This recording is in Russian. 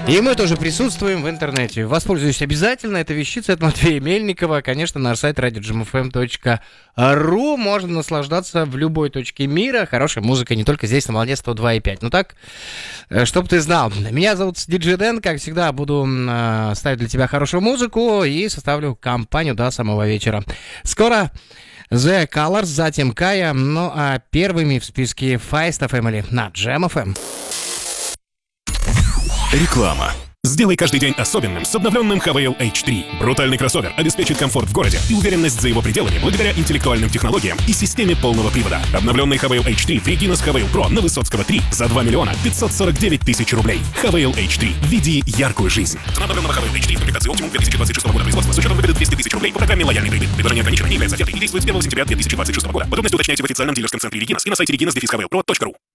И мы тоже присутствуем в интернете. Воспользуюсь обязательно. Это вещица от Матвея Мельникова. Конечно, наш сайт radiogmfm.ru. Можно наслаждаться в любой точке мира. Хорошая музыка не только здесь, на волне 102,5. Ну так, чтоб ты знал. Меня зовут Диджей Дэн. Как всегда, буду ставить для тебя хорошую музыку и составлю компанию до самого вечера. Скоро The Colors, затем Кая. Ну а первыми в списке Feist Family на Jam FM. Реклама. Сделай каждый день особенным с обновленным Havail H3. Брутальный кроссовер обеспечит комфорт в городе и уверенность за его пределами благодаря интеллектуальным технологиям и системе полного привода. Обновленный Havail H3 в Регина с Havail Pro на Высоцкого 3 за 2 миллиона 549 тысяч рублей. Havail H3. Веди яркую жизнь. Цена обновленного Havail H3 в комплектации Optimum 2026 года производства с учетом выгоды 200 тысяч рублей по программе «Лояльный кредит». Предложение ограничено, не является офертой и действует с 1 сентября 2026 года. Подробности уточняйте в официальном дилерском центре Регинас и на сайте reginas-havailpro.ru.